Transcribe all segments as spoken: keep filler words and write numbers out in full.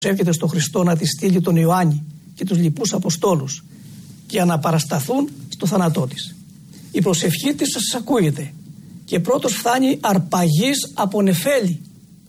Εύχεται στο Χριστό να τη στείλει τον Ιωάννη και τους λοιπούς Αποστόλους για να παρασταθούν στο θάνατό της. Η προσευχή της σας ακούγεται και πρώτος φτάνει αρπαγής από νεφέλη.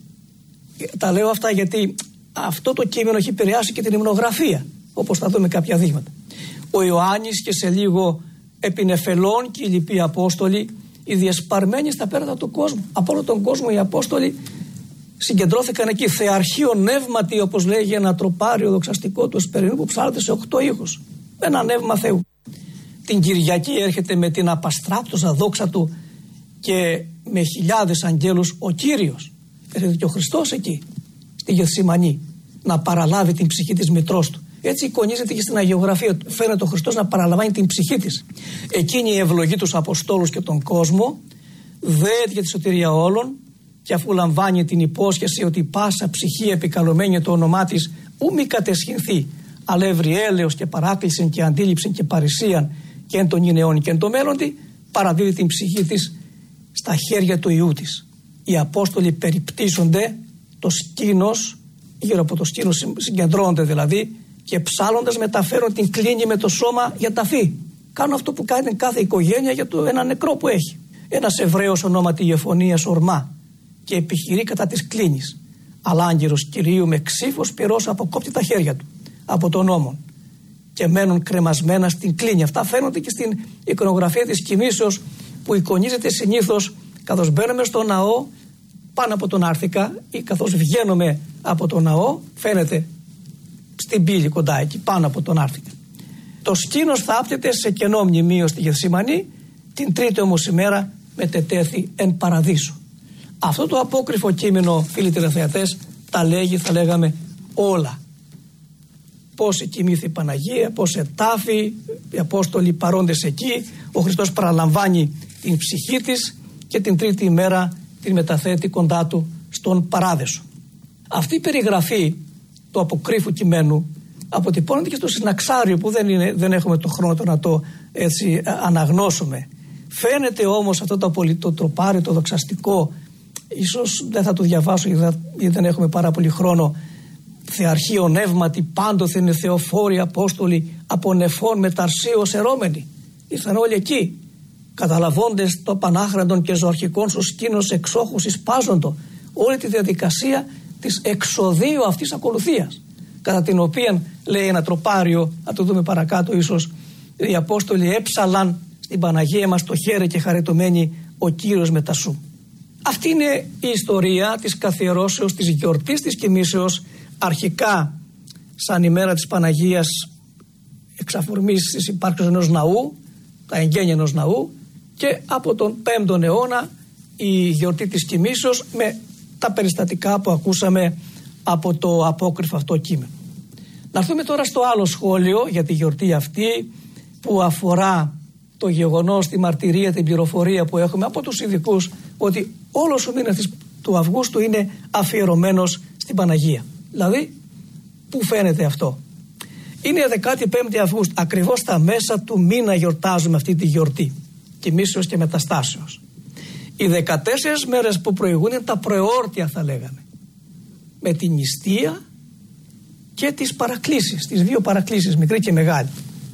Τα λέω αυτά γιατί αυτό το κείμενο έχει επηρεάσει και την υμνογραφία, όπως θα δούμε κάποια δείγματα. Ο Ιωάννης και σε λίγο επί νεφελών και οι λοιποί Απόστολοι, οι διεσπαρμένοι στα πέρατα του κόσμου. Από όλο τον κόσμο οι Απόστολοι συγκεντρώθηκαν εκεί, θεαρχείο νεύματι, όπως λέγει ένα τροπάριο δοξαστικό του Εσπερινού που ψάλλεται σε οκτώ ήχους. Με ένα νεύμα Θεού. Την Κυριακή έρχεται με την απαστράπτωσα δόξα του και με χιλιάδες αγγέλους ο Κύριος. Έρχεται και ο Χριστός εκεί, στη Γεθσιμανή, να παραλάβει την ψυχή της μητρός του. Έτσι εικονίζεται και στην Αγιογραφία. Φαίνεται ο Χριστός να παραλαμβάνει την ψυχή της. Εκείνη η ευλογή τους Αποστόλους και τον κόσμο, δέεται για τη σωτηρία όλων. Και αφού λαμβάνει την υπόσχεση ότι πάσα ψυχή επικαλωμένη το όνομά της ου μη κατεσχυνθεί, αλλά έβρι έλεος και παράκλησιν και αντίληψιν και παρησίαν και εν των ηναιών και εν το μέλλοντι, παραδίδει την ψυχή της στα χέρια του Υιού της. Οι Απόστολοι περιπτύσσονται, το σκήνος, γύρω από το σκήνος συγκεντρώνονται δηλαδή, και ψάλλοντας μεταφέρουν την κλίνη με το σώμα για ταφή. Κάνουν αυτό που κάνει κάθε οικογένεια για το ένα νεκρό που έχει. Ένας Εβραίος ονόματι Ιεφωνίας ορμά και επιχειρεί κατά της κλίνης. Αλλά άγγελος Κυρίου με ξύφος πυρός αποκόπτει τα χέρια του από τον ώμον και μένουν κρεμασμένα στην κλίνη. Αυτά φαίνονται και στην εικονογραφία της κοιμήσεως που εικονίζεται συνήθως καθώς μπαίνουμε στο ναό πάνω από τον Άρθικα ή καθώς βγαίνουμε από τον ναό, φαίνεται στην πύλη κοντά εκεί πάνω από τον Άρθικα. Το σκήνος θα άπτεται σε κενό μνημείο στη Γεθσιμανή, την τρίτη όμως ημέρα μετετέθη εν παραδείσου. Αυτό το απόκριφο κείμενο, φίλοι τηλεθεατές, τα λέγει, θα λέγαμε, όλα. Πώς εκοιμήθη η Παναγία, πώς ετάφη, οι Απόστολοι παρόντες εκεί, ο Χριστός παραλαμβάνει την ψυχή της και την τρίτη ημέρα την μεταθέτει κοντά του στον παράδεισο. Αυτή η περιγραφή του αποκρύφου κειμένου αποτυπώνεται και στο συναξάριο που δεν, είναι, δεν έχουμε το χρόνο το να το έτσι αναγνώσουμε. Φαίνεται όμως αυτό το απολυτό τροπάριο, το δοξαστικό, ίσως δεν θα το διαβάσω γιατί δεν έχουμε πάρα πολύ χρόνο. Θεαρχείο νεύματι πάντοθεν είναι θεοφόροι Απόστολοι από νεφών μεταρσίως ερώμενοι. Ήρθαν όλοι εκεί, καταλαβώντες το πανάχραντον και ζωαρχικών σου σκήνος εξόχους εισπάζοντο όλη τη διαδικασία της εξοδίου αυτής ακολουθίας, κατά την οποία λέει ένα τροπάριο, θα το δούμε παρακάτω ίσως, οι Απόστολοι έψαλαν στην Παναγία μας το χέρι και χαριτωμένη ο Κύριος μετά σου. Αυτή είναι η ιστορία της καθιερώσεως της γιορτής της κοιμήσεως, αρχικά σαν ημέρα της Παναγίας εξ αφορμής της υπάρξεως ενός ναού, τα εγγένεια ενός ναού, και από τον πέμπτον αιώνα η γιορτή της κοιμήσεως με τα περιστατικά που ακούσαμε από το απόκριφο αυτό κείμενο. Να έρθουμε τώρα στο άλλο σχόλιο για τη γιορτή αυτή που αφορά το γεγονός, τη μαρτυρία, την πληροφορία που έχουμε από τους ειδικούς ότι όλος ο μήνας του Αυγούστου είναι αφιερωμένος στην Παναγία. Δηλαδή, πού φαίνεται αυτό? Είναι η δεκάτη πέμπτη Αυγούστου, ακριβώς στα μέσα του μήνα γιορτάζουμε αυτή τη γιορτή κοιμήσεως και μεταστάσεως. Οι δεκατέσσερις μέρες που προηγούν είναι τα προεόρτια, θα λέγαμε, με την νηστεία και τις παρακλήσεις, τις δύο παρακλήσεις, μικρή και μεγάλη.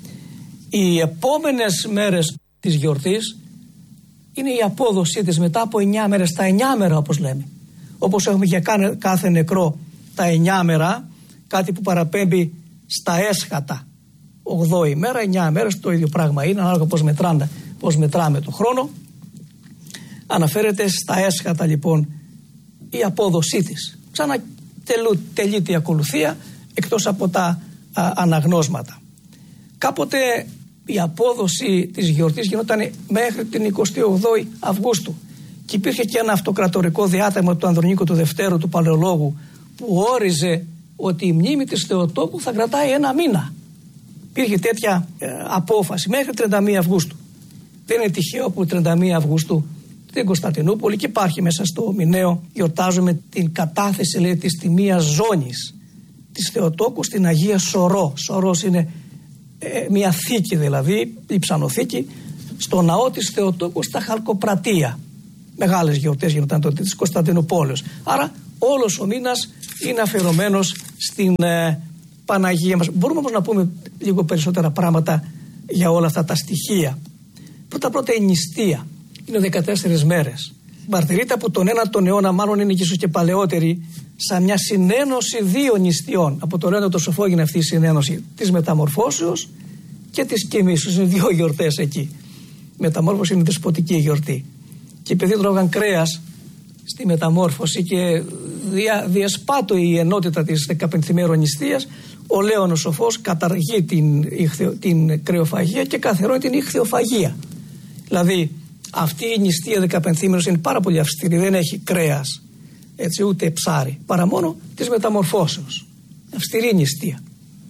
Οι επόμενες μέρες της γιορτής είναι η απόδοσή της μετά από εννιά μέρες, τα εννιά μέρα όπως λέμε. Όπως έχουμε για κάθε νεκρό τα εννιά μέρα, κάτι που παραπέμπει στα έσχατα. ογδόη μέρα, εννιά μέρες, το ίδιο πράγμα είναι, ανάλογα πώς μετράμε, πώς μετράμε το χρόνο. Αναφέρεται στα έσχατα λοιπόν η απόδοσή της. Ξανατελείται η ακολουθία εκτός από τα α, αναγνώσματα. Κάποτε η απόδοση της γιορτής γινόταν μέχρι την εικοστή όγδοη Αυγούστου και υπήρχε και ένα αυτοκρατορικό διάταγμα του Ανδρονίκου του Δευτέρου του Παλαιολόγου που όριζε ότι η μνήμη της Θεοτόκου θα κρατάει ένα μήνα. Υπήρχε τέτοια ε, απόφαση μέχρι τριάντα μία Αυγούστου. Δεν είναι τυχαίο που τριάντα μία Αυγούστου στην Κωνσταντινούπολη, και υπάρχει μέσα στο μηναίο, γιορτάζουμε την κατάθεση, λέει, της τιμίας ζώνης της Θεοτόκου στην Αγία Σωρό. Σωρός είναι ε, μια θήκη, δηλαδή λιψανοθήκη στο ναό της Θεοτόκου στα Χαλκοπρατεία. Μεγάλες γιορτές γινόταν τότε της Κωνσταντινούπολης. Άρα όλος ο μήνας είναι αφιερωμένος στην ε, Παναγία μας. Μπορούμε όμως να πούμε λίγο περισσότερα πράγματα για όλα αυτά τα στοιχεία. Πρώτα πρώτα η νηστεία είναι δεκατέσσερις μέρες. Μαρτυρείται από τον ένατο αιώνα, μάλλον είναι και ίσως και παλαιότερη, σαν μια συνένωση δύο νηστειών. Από τον ένατο σοφό έγινε αυτή η συνένωση της μεταμορφώσεως και της κοιμήσεως. Είναι δύο γιορτές εκεί. Μεταμόρφωση είναι δεσποτική γιορτή. Και επειδή τρώγαν κρέας στη μεταμόρφωση και δια, διασπάτω η ενότητα της δεκαπενθημέρων νηστείας, ο Λέων ο Σοφός καταργεί την, την κρεοφαγία και καθερώνει την ιχθυοφαγία. Δηλαδή αυτή η νηστεία δεκαπενθήμερος είναι πάρα πολύ αυστηρή, δεν έχει κρέας, έτσι, ούτε ψάρι, παρά μόνο της μεταμορφώσεως. Αυστηρή νηστεία.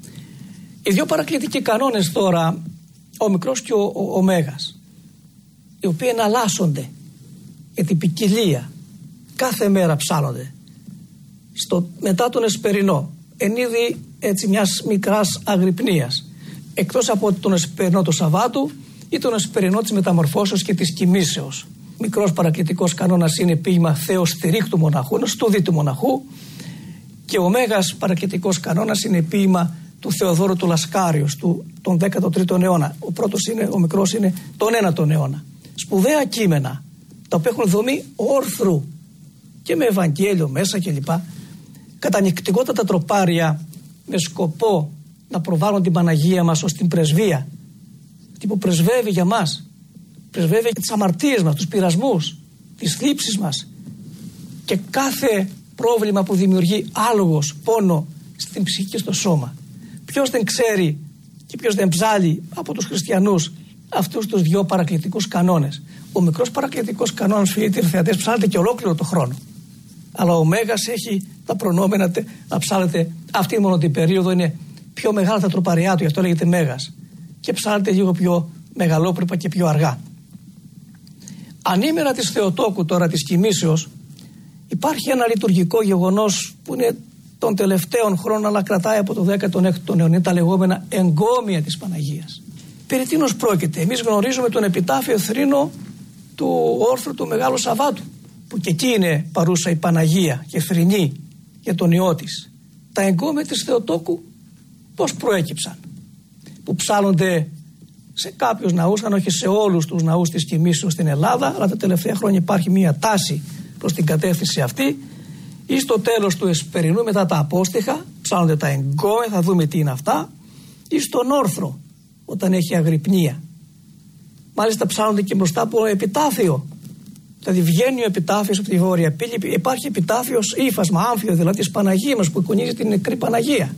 Οι δύο παρακλητικοί κανόνες τώρα, ο μικρός και ο, ο, ο μέγας, οι οποίοι εναλλάσσονται για την ποικιλία, κάθε μέρα ψάλλονται. Στο, μετά τον εσπερινό, εν είδη έτσι μιας μικράς αγρυπνίας, εκτός από τον εσπερινό του Σαββάτου ή τον εσπερινό της μεταμορφώσεως και της κοιμήσεως. Μικρός παρακλητικός κανόνας είναι ποίημα θεοστηρίχτου μοναχού, στούδι του μοναχού, και ο μέγας παρακλητικός κανόνας είναι ποίημα του Θεοδόρου του Λασκάριος, του, τον δέκατο τρίτο αιώνα. Ο πρώτος είναι, ο μικρός είναι τον ένατο αιώνα. Σπουδαία κείμενα, τα οποία έχουν δομή όρθρου και με Ευαγγέλιο μέσα κλπ. Κατανυκτικότατα τροπάρια με σκοπό να προβάλλουν την Παναγία μας ως την πρεσβεία, τι που πρεσβεύει για μας, πρεσβεύει για τις αμαρτίες μας, τους πειρασμούς, τις θλίψεις μας και κάθε πρόβλημα που δημιουργεί άλογος, πόνο στην ψυχή και στο σώμα. Ποιος δεν ξέρει και ποιος δεν ψάλει από τους χριστιανούς αυτούς τους δυο παρακλητικούς κανόνες? Ο μικρός παρακλητικός κανόνας, φίλοι τηλεθεατές, ψάλλεται και ολόκληρο το χρόνο. Αλλά ο μέγας έχει τα προνόμενα να ψάλλεται αυτή μόνο την περίοδο, είναι πιο μεγάλα τα τροπαριά του, γι' αυτό λέγεται μέγας. Και ψάλλεται λίγο πιο μεγαλόπρεπα και πιο αργά. Ανήμερα της Θεοτόκου τώρα, της κοιμήσεως, υπάρχει ένα λειτουργικό γεγονός που είναι των τελευταίων χρόνων, αλλά κρατάει από το δέκατο έκτο αιώνα, είναι τα λεγόμενα εγκόμια της Παναγίας. Περί τίνος πρόκειται? Εμείς γνωρίζουμε τον επιτάφιο θρήνο του όρθρου του Μεγάλου Σαββάτου, που και εκεί είναι παρούσα η Παναγία και θρηνεί για τον Υιό της. Τα εγκόμια της Θεοτόκου πώς προέκυψαν? Που ψάλλονται σε κάποιους ναούς, αν όχι σε όλους τους ναούς της κοιμήσεως στην Ελλάδα, αλλά τα τελευταία χρόνια υπάρχει μια τάση προς την κατεύθυνση αυτή. Ή στο τέλος του εσπερινού, μετά τα απόστιχα, ψάλλονται τα εγκόμια, θα δούμε τι είναι αυτά. Ή στον όρθρο, όταν έχει αγρυπνία. Μάλιστα ψάλλονται και μπροστά από επιτάφιο. Δηλαδή βγαίνει ο επιτάφιος από τη Βόρεια Πύλη, υπάρχει επιτάφιος ύφασμα, άμφιο δηλαδή της Παναγίας μας, που εικονίζει την νεκρή Παναγία.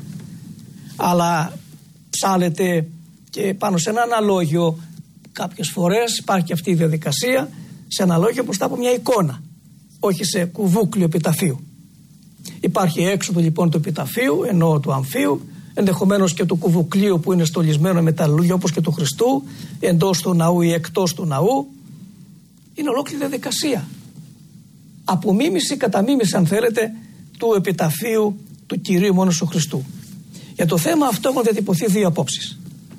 Αλλά ψάλλεται και πάνω σε ένα αναλόγιο, κάποιες φορές υπάρχει και αυτή η διαδικασία, σε αναλόγιο μπροστά από μια εικόνα, όχι σε κουβούκλιο επιταφείου. Υπάρχει έξοδο λοιπόν του επιταφείου, ενώ του αμφίου, ενδεχομένως και του κουβουκλίου που είναι στολισμένο με τα λουλούδια όπως και του Χριστού, εντός του ναού ή εκτός του ναού. Είναι ολόκληρη διαδικασία. Απομίμηση, καταμίμηση αν θέλετε, του επιταφείου του Κυρίου μόνος του Χριστού. Για το θέμα αυτό έχουν διατυπωθεί δύο απόψεις.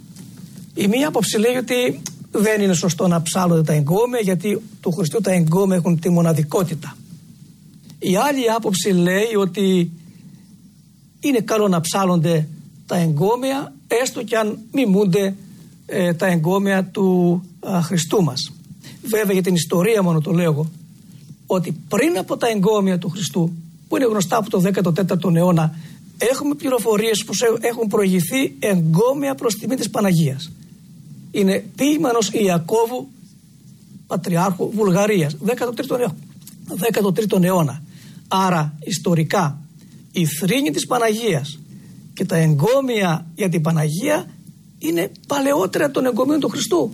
Η μία άποψη λέει ότι δεν είναι σωστό να ψάλλονται τα εγκόμια, γιατί του Χριστού τα εγκόμια έχουν τη μοναδικότητα. Η άλλη άποψη λέει ότι είναι καλό να ψάλλονται τα εγκόμια, έστω και αν μιμούνται ε, τα εγκόμια του α, Χριστού μας. Βέβαια για την ιστορία μόνο το λέω, ότι πριν από τα εγκόμια του Χριστού, που είναι γνωστά από το δέκατο τέταρτο αιώνα, έχουμε πληροφορίες που έχουν προηγηθεί εγκόμια προς τιμή της Παναγίας. Είναι ποίημα ενός Ιακώβου, Πατριάρχου Βουλγαρίας, δέκατο τρίτο αιώνα. Άρα ιστορικά η θρήνη της Παναγίας και τα εγκόμια για την Παναγία είναι παλαιότερα των εγκομείων του Χριστού.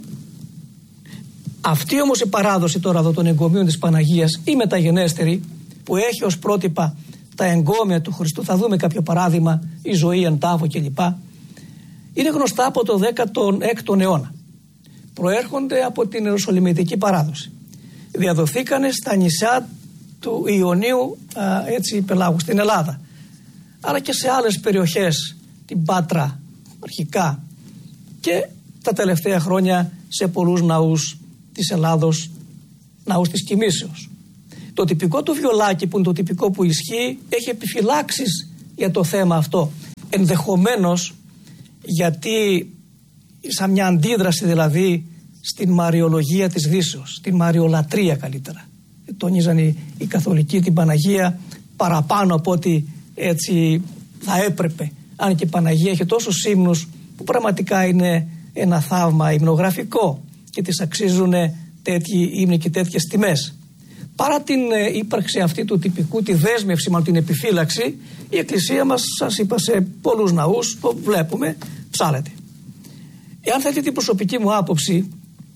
Αυτή όμως η παράδοση τώρα εδώ των εγκομείων της Παναγίας, η μεταγενέστερη, που έχει ως πρότυπα τα εγκόμια του Χριστού, θα δούμε κάποιο παράδειγμα, η ζωή εν τάφο κλπ, είναι γνωστά από το δέκατο έκτο αιώνα. Προέρχονται από την Ιεροσολυμητική παράδοση. Διαδοθήκανε στα νησιά του Ιωνίου α, έτσι, πελάγου στην Ελλάδα, αλλά και σε άλλες περιοχές, την Πάτρα αρχικά, και τα τελευταία χρόνια σε πολλούς ναούς της Ελλάδος, ναούς της Κοιμήσεως. Το τυπικό του βιολάκι, που είναι το τυπικό που ισχύει, έχει επιφυλάξεις για το θέμα αυτό. Ενδεχομένως γιατί σαν μια αντίδραση δηλαδή στην μαριολογία της Δύσεως, στην μαριολατρία καλύτερα. Τόνιζαν οι, οι καθολικοί την Παναγία παραπάνω από ότι έτσι θα έπρεπε. Αν και η Παναγία έχει τόσους ύμνους που πραγματικά είναι ένα θαύμα υμνογραφικό και της αξίζουν τέτοιοι ύμνοι και τέτοιες τιμές. Παρά την ύπαρξη αυτή του τυπικού, τη δέσμευση, μάλλον την επιφύλαξη, η Εκκλησία μας, σας είπα, σε πολλούς ναούς που βλέπουμε, ψάλλεται. Εάν θέλετε την προσωπική μου άποψη,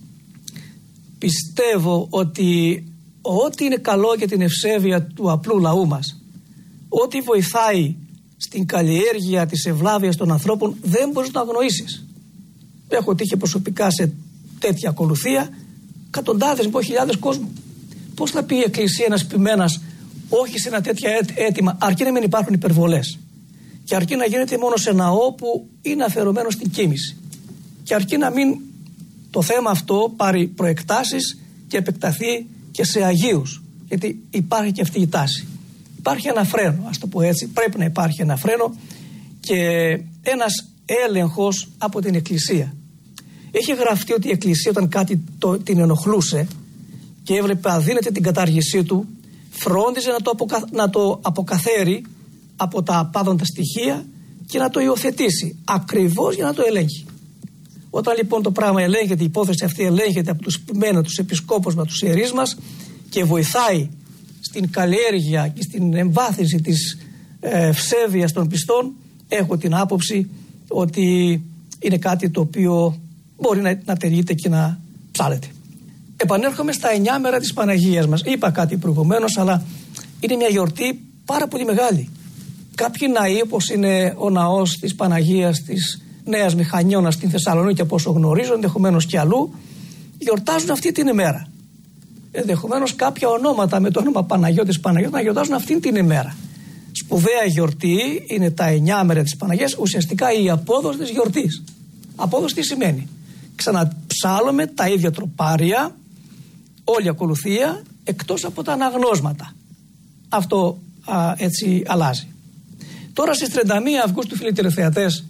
πιστεύω ότι ό,τι είναι καλό για την ευσέβεια του απλού λαού μας, ό,τι βοηθάει στην καλλιέργεια της ευλάβειας των ανθρώπων, δεν μπορείς να αγνοήσεις. Έχω τύχει προσωπικά σε τέτοια ακολουθία εκατοντάδες, πω χιλιάδες κόσμου. Πώς θα πει η Εκκλησία, ένας ποιμένας, όχι σε ένα τέτοια αίτημα, αρκεί να μην υπάρχουν υπερβολές και αρκεί να γίνεται μόνο σε ναό που είναι αφιερωμένο στην κοίμηση και αρκεί να μην το θέμα αυτό πάρει προεκτάσεις και επεκταθεί και σε αγίους, γιατί υπάρχει και αυτή η τάση. Υπάρχει ένα φρένο, ας το πω έτσι, πρέπει να υπάρχει ένα φρένο και ένας έλεγχος από την Εκκλησία. Έχει γραφτεί ότι η Εκκλησία όταν κάτι το, την ενοχλούσε και έβλεπε αδύνατη την κατάργησή του, φρόντιζε να το, αποκα, να το αποκαθαίρει από τα απάδοντα στοιχεία και να το υιοθετήσει ακριβώς για να το ελέγχει. Όταν λοιπόν το πράγμα ελέγχεται, η υπόθεση αυτή ελέγχεται από τους ποιμένους, τους επισκόπους μας, τους ιερείς μας και βοηθάει στην καλλιέργεια και στην εμβάθυνση της ευσέβειας των πιστών, έχω την άποψη ότι είναι κάτι το οποίο μπορεί να, να τελείται και να ψάλλεται. Επανέρχομαι στα εννιά μέρα της Παναγίας μας. Είπα κάτι προηγουμένως, αλλά είναι μια γιορτή πάρα πολύ μεγάλη. Κάποιοι ναοί, όπως είναι ο ναός της Παναγίας της Νέας Μηχανιώνας στην Θεσσαλονίκη, από όσο γνωρίζω, ενδεχομένως και αλλού, γιορτάζουν αυτή την ημέρα. Ενδεχομένως κάποια ονόματα με το όνομα Παναγιώτης Παναγιώτη να γιορτάζουν αυτή την ημέρα. Σπουδαία γιορτή είναι τα εννιά μέρα της Παναγίας, ουσιαστικά η απόδοση της γιορτής. Απόδοση τι σημαίνει? Ξαναψάλλουμε τα ίδια τροπάρια, όλη η ακολουθία, εκτός από τα αναγνώσματα. Αυτό α, έτσι αλλάζει. Τώρα στις τριάντα μία Αυγούστου, φίλοι τηλεθεατές,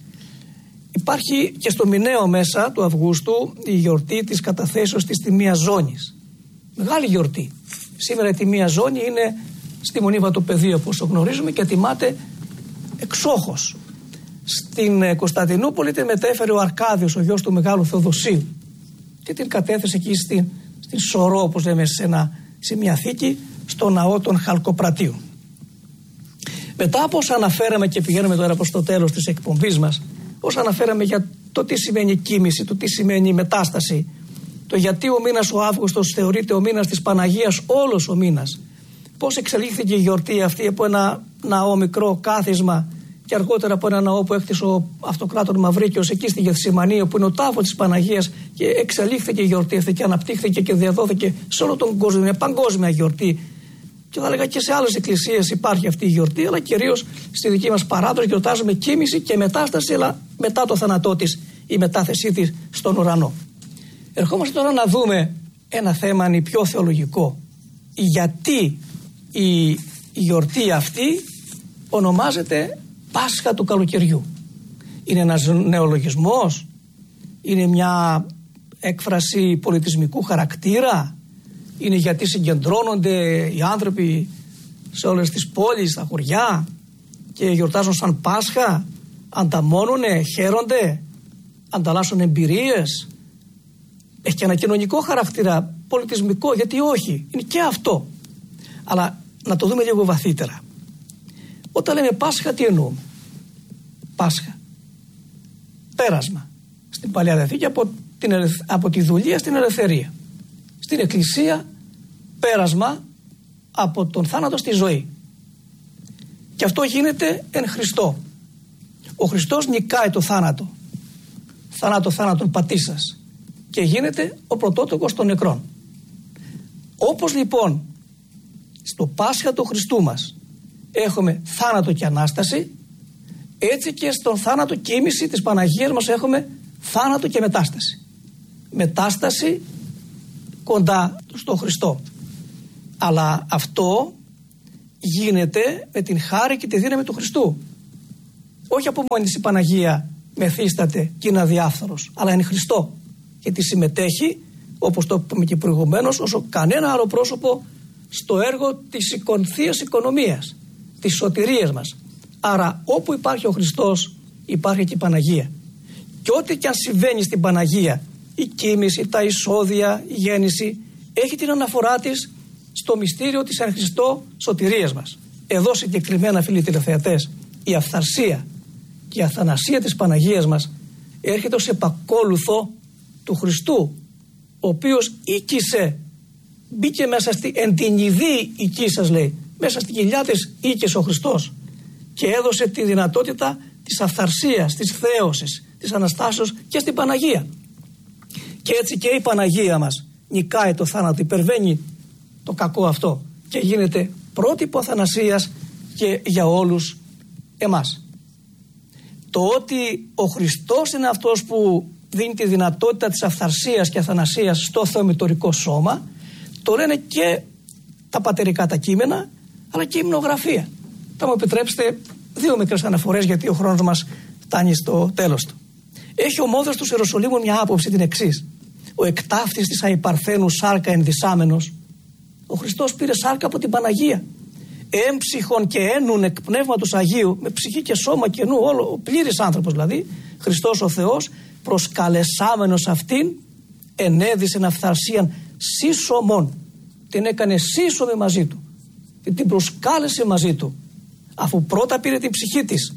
υπάρχει και στο μηναίο μέσα του Αυγούστου η γιορτή της καταθέσεως της Τιμίας Ζώνης. Μεγάλη γιορτή. Σήμερα η Τιμία Ζώνη είναι στη Μονή Βατοπεδίου, όπως το γνωρίζουμε, και τιμάται εξόχως. Στην Κωνσταντινούπολη την μετέφερε ο Αρκάδιος, ο γιος του Μεγάλου Θεοδοσίου, και την κατέθεσε εκεί στην, στην Σωρό, όπως λέμε, σε, ένα, σε μια θήκη στο ναό των Χαλκοπρατίων. Μετά από όσα αναφέραμε, και πηγαίνουμε τώρα προς το τέλος της εκπομπής μας, όσα αναφέραμε για το τι σημαίνει κοίμηση, το τι σημαίνει μετάσταση, το γιατί ο μήνας ο Αύγουστος θεωρείται ο μήνας της Παναγίας, όλος ο μήνας, πώς εξελίχθηκε η γιορτή αυτή από ένα ναό μικρό κάθισμα και αργότερα από ένα ναό που έκτισε ο Αυτοκράτορ Μαυρίκιος εκεί στη Γεθσιμανή, που είναι ο τάφος της Παναγίας, και εξελίχθηκε η γιορτή αυτή και αναπτύχθηκε και διαδόθηκε σε όλο τον κόσμο. Είναι παγκόσμια γιορτή. Και θα έλεγα και σε άλλες εκκλησίες υπάρχει αυτή η γιορτή, αλλά κυρίως στη δική μας παράδοση γιορτάζουμε κοίμηση και μετάσταση, αλλά μετά το θάνατό της, η μετάθεσή της στον ουρανό. Ερχόμαστε τώρα να δούμε ένα θέμα είναι πιο θεολογικό. Γιατί η, η γιορτή αυτή ονομάζεται Πάσχα του καλοκαιριού? Είναι ένας νεολογισμός? Είναι μια έκφραση πολιτισμικού χαρακτήρα? Είναι γιατί συγκεντρώνονται οι άνθρωποι σε όλες τις πόλεις, στα χωριά, και γιορτάζουν σαν Πάσχα, ανταμώνουνε, χαίρονται, ανταλλάσσουν εμπειρίες? Έχει και ένα κοινωνικό χαρακτήρα, πολιτισμικό, γιατί όχι? Είναι και αυτό. Αλλά να το δούμε λίγο βαθύτερα. Όταν λέμε Πάσχα, τι εννοούμε? Πάσχα, πέρασμα στην Παλαιά Διαθήκη από, την, από τη δουλεία στην ελευθερία. Στην Εκκλησία πέρασμα από τον θάνατο στη ζωή. Και αυτό γίνεται εν Χριστώ. Ο Χριστός νικάει το θάνατο, θάνατο θάνατον πατήσας, και γίνεται ο πρωτότοκος των νεκρών. Όπως λοιπόν στο Πάσχα του Χριστού μας έχουμε θάνατο και Ανάσταση, έτσι και στον θάνατο κοίμηση της Παναγίας μας έχουμε θάνατο και μετάσταση. Μετάσταση κοντά στον Χριστό. Αλλά αυτό γίνεται με την χάρη και τη δύναμη του Χριστού. όχι από μόνη της η Παναγία μεθύσταται και είναι αδιάφθορος, αλλά εν Χριστώ, γιατί συμμετέχει, όπως το είπαμε και προηγουμένως, όσο κανένα άλλο πρόσωπο στο έργο της οικονθείας οικονομίας, της σωτηρίας μας. Άρα όπου υπάρχει ο Χριστός υπάρχει και η Παναγία. Και ό,τι και αν συμβαίνει στην Παναγία, η κοίμηση, τα εισόδια, η γέννηση, έχει την αναφορά της στο μυστήριο της εν Χριστώ σωτηρίας μας. Εδώ συγκεκριμένα, φίλοι τηλεθεατές, η αυθαρσία και η αθανασία της Παναγίας μας έρχεται ως επακόλουθο του Χριστού, ο οποίος οίκησε, μπήκε μέσα στη, εν την ιδί οίκησας, λέει, μέσα στην κοιλιά της οίκησε ο Χριστός και έδωσε τη δυνατότητα της αυθαρσίας, της θέωσης, της Αναστάσεως και στην Παναγία. Και έτσι και η Παναγία μας νικάει το θάνατο, υπερβαίνει το κακό αυτό και γίνεται πρότυπο αθανασίας και για όλους εμάς. Το ότι ο Χριστός είναι αυτός που δίνει τη δυνατότητα της αυθαρσίας και αθανασίας στο θεομητορικό σώμα, το λένε και τα πατερικά τα κείμενα, αλλά και η υμνογραφία. Θα μου επιτρέψετε δύο μικρές αναφορές, γιατί ο χρόνος μας φτάνει στο τέλος του. Έχει ο Μόδρος του Ιεροσολύμου μια άποψη την εξής: ο εκτάφτης της αϊπαρθένου σάρκα ενδυσάμενος, ο Χριστός πήρε σάρκα από την Παναγία, έμψυχον και ένουν εκ πνεύματος Αγίου, με ψυχή και σώμα και νου, όλο, ο πλήρης άνθρωπος δηλαδή, Χριστός ο Θεός, προσκαλεσάμενος αυτήν, ενέδυσεν αυθαρσίαν σύσσωμον, την έκανε σύσσωμη μαζί του, την προσκάλεσε μαζί του, αφού πρώτα πήρε την ψυχή της,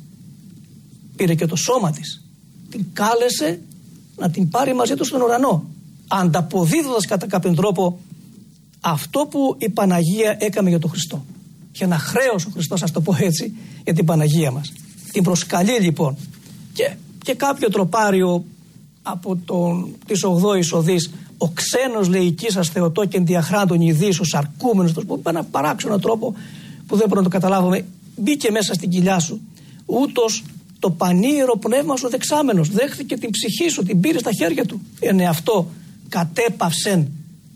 πήρε και το σώμα της, την κάλεσε να την πάρει μαζί του στον ουρανό, ανταποδίδοντας κατά κάποιον τρόπο αυτό που η Παναγία έκανε για τον Χριστό. Και ένα χρέος ο Χριστός, ας το πω έτσι, για την Παναγία μας. Την προσκαλεί λοιπόν και, και κάποιο τροπάριο από τον, της ογδόης οδής, ο ξένος λεϊκής σας Θεοτό και διαχράντων ηδής, ο σαρκούμενος, που με ένα παράξενο τρόπο που δεν μπορούμε να το καταλάβουμε, μπήκε μέσα στην κοιλιά σου, ούτως το πανίερο πνεύμα σου δεξάμενος, δέχθηκε την ψυχή σου, την πήρε στα χέρια του. Είναι αυτό κατέπαυσεν,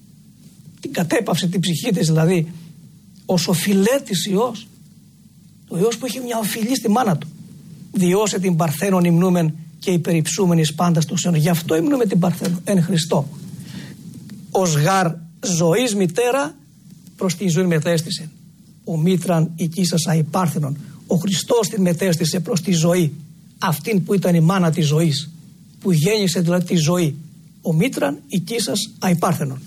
την κατέπαυσε την ψυχή της δηλαδή, ως οφειλέτης Υιός, ο Υιός που έχει μια οφειλή στη μάνα του. Διώσε την Παρθένον υμνούμεν και υπεριψούμεν εις πάντας του Σεων. Γι' αυτό υμνούμε την Παρθένον εν Χριστώ. Ως γαρ ζωής μητέρα προς την ζωή μετέστησε. Ο μήτραν οικίσας αϊπάρθενον. Ο Χριστός την μετέστησε προς τη ζωή. Αυτήν που ήταν η μάνα της ζωής, που γέννησε δηλαδή τη ζωή. Ο μήτραν οικίσας αϊπάρθενον.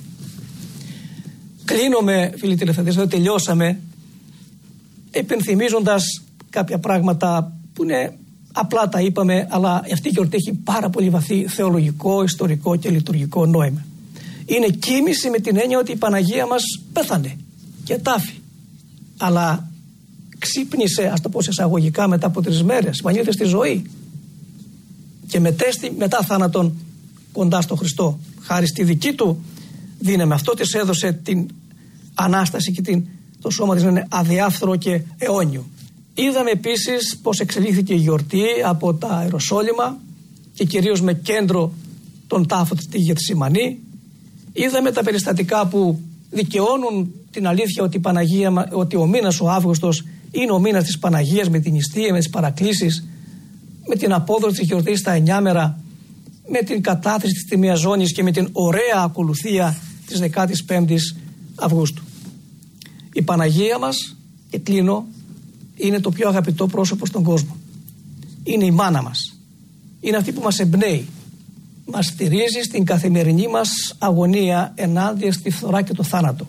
Κλείνουμε, φίλοι τηλεθεατές, εδώ τελειώσαμε, επενθυμίζοντας κάποια πράγματα που είναι απλά τα είπαμε, αλλά αυτή η γιορτή έχει πάρα πολύ βαθύ θεολογικό, ιστορικό και λειτουργικό νόημα. Είναι κοίμηση με την έννοια ότι η Παναγία μας πέθανε και τάφη, αλλά ξύπνησε, ας το πω εισαγωγικά, μετά από τρεις μέρες, πανήλθε στη ζωή και μετέστη μετά θάνατον κοντά στο Χριστό. Χάρη στη δική του δύναμη, αυτό της έδωσε την Ανάσταση και την, το σώμα της να είναι αδιάφθορο και αιώνιο. Είδαμε επίσης πως εξελίχθηκε η γιορτή από τα Ιεροσόλυμα και κυρίως με κέντρο τον τάφο της Γεθσιμανή. Είδαμε τα περιστατικά που δικαιώνουν την αλήθεια ότι, η Παναγία, ότι ο μήνας ο Αύγουστος είναι ο μήνας της Παναγίας, με την νηστεία, με τις παρακλήσεις, με την απόδοση της γιορτής στα εννιά μέρα, με την κατάθεση της Τιμίας Ζώνης και με την ωραία ακολουθία της δεκάτης πέμπτης Αυγούστου. Η Παναγία μας, και κλείνω, είναι το πιο αγαπητό πρόσωπο στον κόσμο. Είναι η μάνα μας. Είναι αυτή που μας εμπνέει. Μας στηρίζει στην καθημερινή μας αγωνία ενάντια στη φθορά και το θάνατο.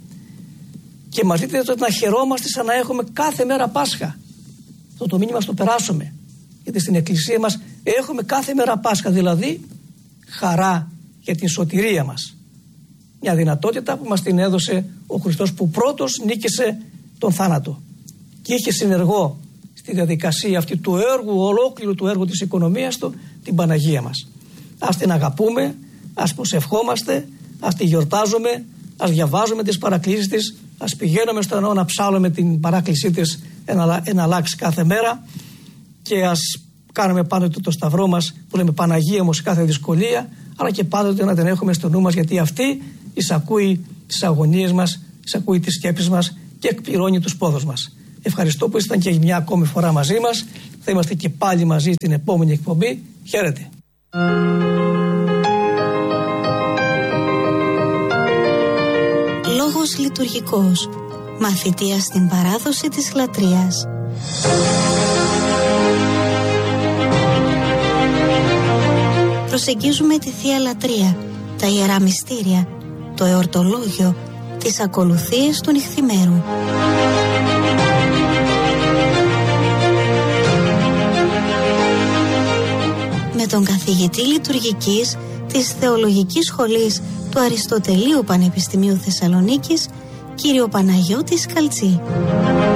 Και μας δείτε να χαιρόμαστε σαν να έχουμε κάθε μέρα Πάσχα. Αυτό το μήνυμα στο περάσουμε. Γιατί στην Εκκλησία μας έχουμε κάθε μέρα Πάσχα, δηλαδή χαρά για την σωτηρία μας. Μια δυνατότητα που μας την έδωσε ο Χριστός, που πρώτος νίκησε τον θάνατο και είχε συνεργό στη διαδικασία αυτή του έργου, ολόκληρου του έργου της οικονομίας του, την Παναγία μας. Ας την αγαπούμε, ας προσευχόμαστε, ας τη γιορτάζουμε, ας διαβάζουμε τις παρακλήσεις της, ας πηγαίνουμε στο ναό να ψάλλουμε την παράκλησή της ένα αλλάξει κάθε μέρα και ας κάνουμε πάντοτε το σταυρό μας που λέμε Παναγία μου σε κάθε δυσκολία, αλλά και πάντοτε να την έχουμε στο νου μας, γιατί αυτή εισακούει τις αγωνίες μας, εισακούει τις σκέψεις μας και εκπληρώνει τους πόδους μας. Ευχαριστώ που ήσταν και μια ακόμη φορά μαζί μας. Θα είμαστε και πάλι μαζί στην επόμενη εκπομπή. Χαίρετε. Λόγος λειτουργικός. Μαθητεία στην παράδοση της λατρείας. Προσεγγίζουμε τη Θεία Λατρεία, τα Ιερά Μυστήρια, το εορτολόγιο, τις ακολουθίες του νυχθημέρου. Με τον καθηγητή λειτουργικής της Θεολογικής Σχολής του Αριστοτελείου Πανεπιστημίου Θεσσαλονίκης, κύριο Παναγιώτη Σκαλτζή.